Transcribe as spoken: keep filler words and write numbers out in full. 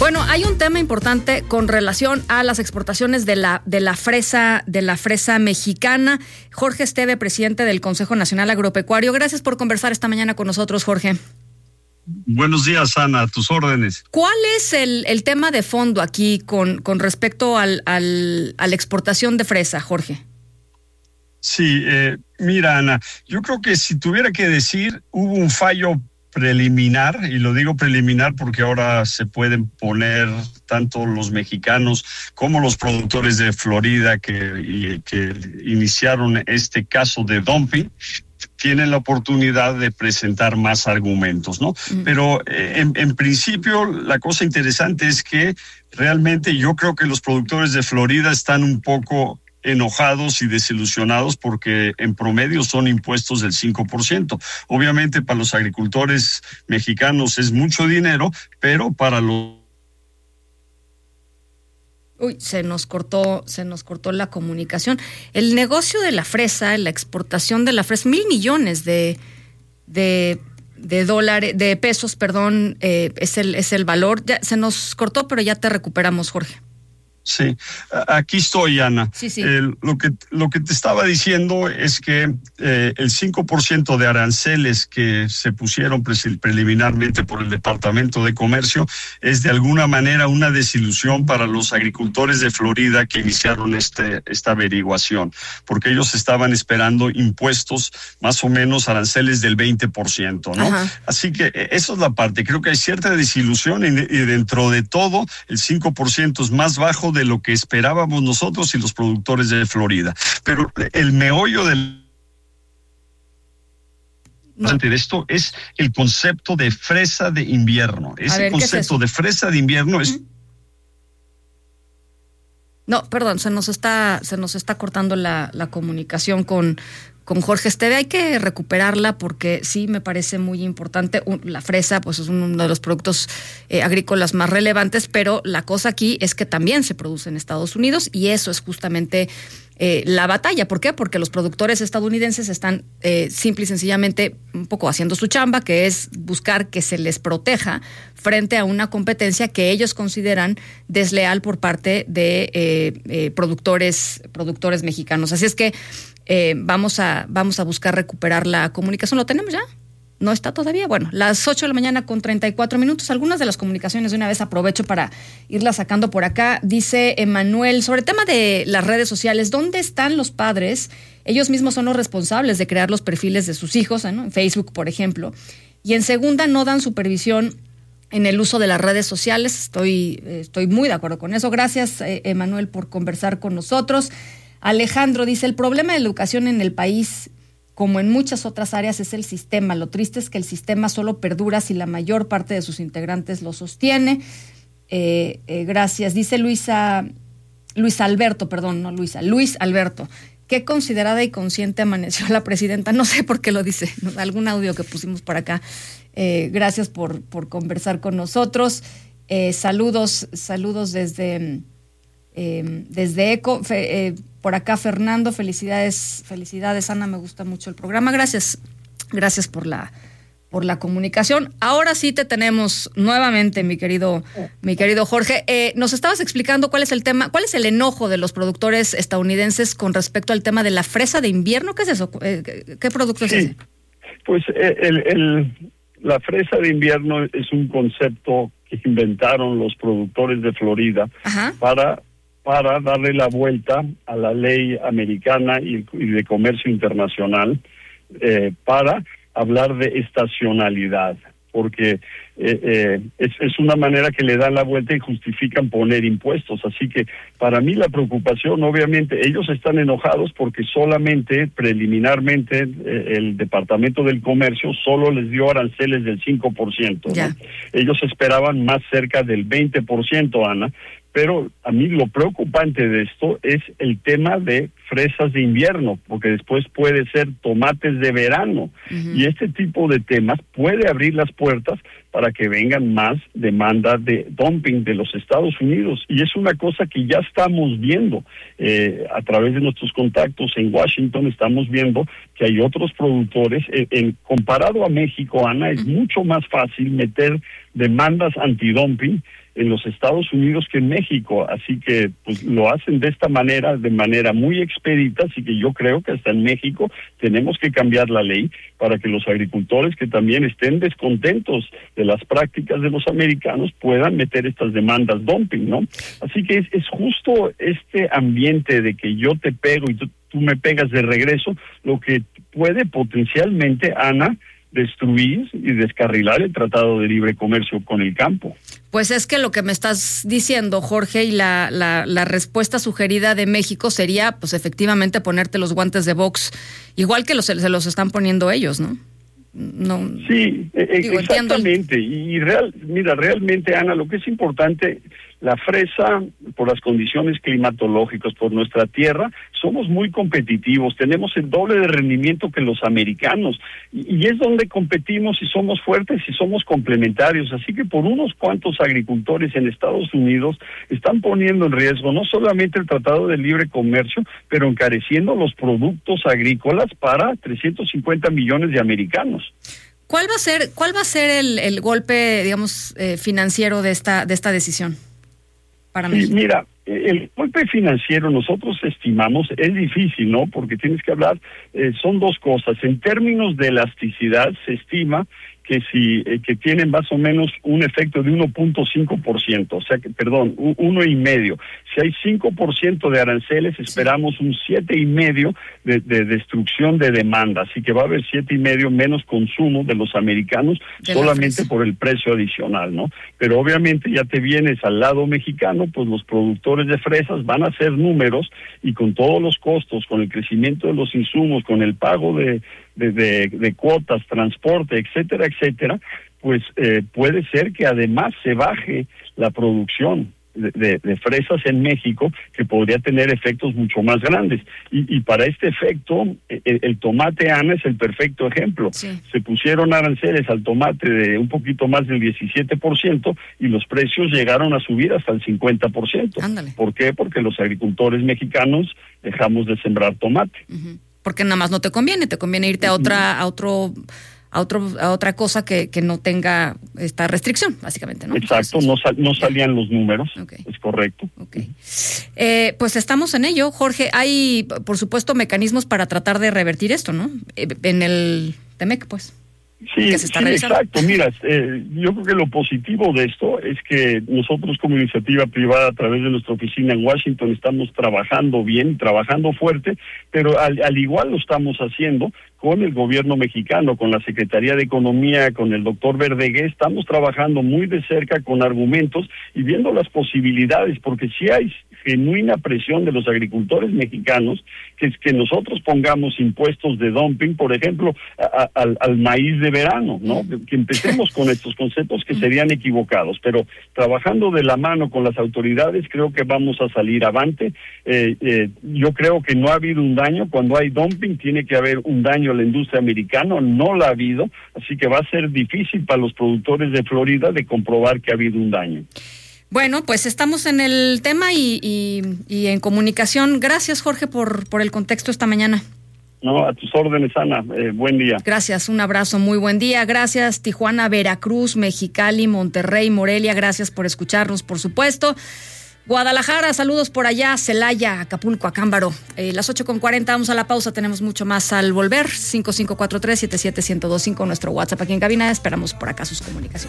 Bueno, hay un tema importante con relación a las exportaciones de la de la fresa de la fresa mexicana. Jorge Esteve, presidente del Consejo Nacional Agropecuario. Gracias por conversar esta mañana con nosotros, Jorge. Buenos días, Ana, a tus órdenes. ¿Cuál es el, el tema de fondo aquí con, con respecto al, al, a la exportación de fresa, Jorge? Sí, eh, mira, Ana, yo creo que si tuviera que decir, hubo un fallo preliminar, y lo digo preliminar porque ahora se pueden poner tanto los mexicanos como los productores de Florida que, y, que iniciaron este caso de dumping, tienen la oportunidad de presentar más argumentos, ¿no? Mm. Pero eh, en, en principio la cosa interesante es que realmente yo creo que los productores de Florida están un poco enojados y desilusionados porque en promedio son impuestos del cinco por ciento. Obviamente para los agricultores mexicanos es mucho dinero, pero para los... Uy, se nos cortó, se nos cortó la comunicación. El negocio de la fresa, la exportación de la fresa, mil millones de, de, de dólares, de pesos, perdón, eh, es el, es el valor. Ya se nos cortó, pero ya te recuperamos, Jorge. Sí, aquí estoy, Ana. Sí, sí. Eh, lo que lo que te estaba diciendo es que eh, el cinco por ciento de aranceles que se pusieron pre- preliminarmente por el Departamento de Comercio es de alguna manera una desilusión para los agricultores de Florida que iniciaron este esta averiguación, porque ellos estaban esperando impuestos más o menos aranceles del veinte por ciento, ¿no? Ajá. Así que esa es la parte. Creo que hay cierta desilusión y, y dentro de todo el cinco por ciento es más bajo de lo que esperábamos nosotros y los productores de Florida. Pero el meollo del no. de esto es el concepto de fresa de invierno. Ese ver, concepto es de fresa de invierno es... No, perdón, se nos está, se nos está cortando la, la comunicación con... con Jorge Esteve. Hay que recuperarla porque sí me parece muy importante. La fresa pues es uno de los productos eh, agrícolas más relevantes, pero la cosa aquí es que también se produce en Estados Unidos y eso es justamente eh, la batalla. ¿Por qué? Porque los productores estadounidenses están eh, simple y sencillamente un poco haciendo su chamba, que es buscar que se les proteja frente a una competencia que ellos consideran desleal por parte de eh, eh, productores, productores mexicanos. Así es que Eh, vamos a vamos a buscar recuperar la comunicación. ¿Lo tenemos ya? ¿No está todavía? Bueno, las ocho de la mañana con treinta y cuatro minutos. Algunas de las comunicaciones de una vez aprovecho para irlas sacando por acá. Dice Emanuel, sobre el tema de las redes sociales, ¿dónde están los padres? Ellos mismos son los responsables de crear los perfiles de sus hijos, ¿no? En Facebook, por ejemplo. Y en segunda, no dan supervisión en el uso de las redes sociales. Estoy, estoy muy de acuerdo con eso. Gracias, eh, Emanuel, por conversar con nosotros. Alejandro dice, el problema de la educación en el país, como en muchas otras áreas, es el sistema. Lo triste es que el sistema solo perdura si la mayor parte de sus integrantes lo sostiene. Eh, eh, gracias. Dice Luisa, Luis Alberto, perdón, no Luisa, Luis Alberto. Qué considerada y consciente amaneció la presidenta. No sé por qué lo dice, algún audio que pusimos por acá. Eh, gracias por, por conversar con nosotros. Eh, saludos, saludos desde... Eh, desde ECO, fe, eh, por acá Fernando, felicidades, felicidades Ana, me gusta mucho el programa, gracias, gracias por la por la comunicación. Ahora sí te tenemos nuevamente, mi querido, mi querido Jorge. Eh, nos estabas explicando cuál es el tema, cuál es el enojo de los productores estadounidenses con respecto al tema de la fresa de invierno. ¿Qué es eso? Eh, ¿Qué, qué producto sí, es ese? Pues el, el, la fresa de invierno es un concepto que inventaron los productores de Florida. Ajá. para para darle la vuelta a la ley americana y, y de comercio internacional eh, para hablar de estacionalidad, porque eh, eh, es, es una manera que le dan la vuelta y justifican poner impuestos. Así que para mí la preocupación, obviamente, ellos están enojados porque solamente, preliminarmente, eh, el Departamento del Comercio solo les dio aranceles del cinco por ciento, ¿no? Ellos esperaban más cerca del veinte por ciento, Ana. Pero a mí lo preocupante de esto es el tema de fresas de invierno, porque después puede ser tomates de verano. Uh-huh. Y este tipo de temas puede abrir las puertas para que vengan más demanda de dumping de los Estados Unidos. Y es una cosa que ya estamos viendo eh, a través de nuestros contactos en Washington. Estamos viendo que hay otros productores. En, en, comparado a México, Ana, es uh-huh. mucho más fácil meter demandas antidumping en los Estados Unidos que en México, así que pues lo hacen de esta manera, de manera muy expedita, así que yo creo que hasta en México tenemos que cambiar la ley para que los agricultores que también estén descontentos de las prácticas de los americanos puedan meter estas demandas dumping, ¿no? Así que es, es justo este ambiente de que yo te pego y tú, tú me pegas de regreso, lo que puede potencialmente, Ana, destruir y descarrilar el Tratado de Libre Comercio con el campo. Pues es que lo que me estás diciendo, Jorge, y la, la, la respuesta sugerida de México sería, pues efectivamente, ponerte los guantes de box, igual que los, se los están poniendo ellos, ¿no? No. Sí, digo, exactamente. El... Y real, mira, realmente, Ana, lo que es importante, la fresa, por las condiciones climatológicas, por nuestra tierra, somos muy competitivos, tenemos el doble de rendimiento que los americanos, y, y es donde competimos y somos fuertes y somos complementarios, así que por unos cuantos agricultores en Estados Unidos están poniendo en riesgo no solamente el Tratado de Libre Comercio, pero encareciendo los productos agrícolas para trescientos cincuenta millones de americanos. ¿Cuál va a ser, cuál va a ser el, el golpe, digamos, eh, financiero de esta, de esta decisión? Para sí, mira, el golpe financiero nosotros estimamos, es difícil, ¿no? Porque tienes que hablar, eh, son dos cosas. En términos de elasticidad, se estima que si eh, que tienen más o menos un efecto de uno punto cinco por ciento, o sea que, perdón, un, uno y medio. Si hay cinco por ciento de aranceles, esperamos un siete y medio de, de destrucción de demanda, así que va a haber siete y medio menos consumo de los americanos de solamente por el precio adicional, ¿no? Pero obviamente ya te vienes al lado mexicano, pues los productores de fresas van a hacer números y con todos los costos, con el crecimiento de los insumos, con el pago de De, de, de cuotas, transporte, etcétera, etcétera, pues eh, puede ser que además se baje la producción de, de, de fresas en México, que podría tener efectos mucho más grandes. Y, y para este efecto, el, el tomate, Ana, es el perfecto ejemplo. Sí. Se pusieron aranceles al tomate de un poquito más del diecisiete por ciento y los precios llegaron a subir hasta el cincuenta por ciento. Ándale. ¿Por qué? Porque los agricultores mexicanos dejamos de sembrar tomate. Uh-huh. Porque nada más no te conviene, te conviene irte a otra, a otro, a otro, a otra cosa que, que no tenga esta restricción, básicamente, ¿no? Exacto, no, sal, no salían los números, okay. Es correcto. Okay. Eh, pues estamos en ello, Jorge. Hay, por supuesto, mecanismos para tratar de revertir esto, ¿no? En el Temec, pues. Sí, sí, exacto. Mira, eh, yo creo que lo positivo de esto es que nosotros como iniciativa privada a través de nuestra oficina en Washington estamos trabajando bien, trabajando fuerte, pero al, al igual lo estamos haciendo con el gobierno mexicano, con la Secretaría de Economía, con el doctor Verdegué, estamos trabajando muy de cerca con argumentos y viendo las posibilidades, porque si hay genuina presión de los agricultores mexicanos, que es que nosotros pongamos impuestos de dumping, por ejemplo, a, a, al, al maíz de verano, ¿no? Que empecemos con estos conceptos que serían equivocados, pero trabajando de la mano con las autoridades creo que vamos a salir avante. Eh, eh, yo creo que no ha habido un daño, cuando hay dumping tiene que haber un daño a la industria americana, no la ha habido, así que va a ser difícil para los productores de Florida de comprobar que ha habido un daño. Bueno, pues estamos en el tema y, y, y en comunicación. Gracias, Jorge, por, por el contexto esta mañana. No, a tus órdenes, Ana. Eh, buen día. Gracias, un abrazo, muy buen día. Gracias, Tijuana, Veracruz, Mexicali, Monterrey, Morelia. Gracias por escucharnos, por supuesto. Guadalajara, saludos por allá, Celaya, Acapulco, Acámbaro. Eh, las ocho con cuarenta, vamos a la pausa, tenemos mucho más al volver. cinco cinco cuatro tres, siete siete uno cero dos cinco, nuestro WhatsApp aquí en cabina. Esperamos por acá sus comunicaciones.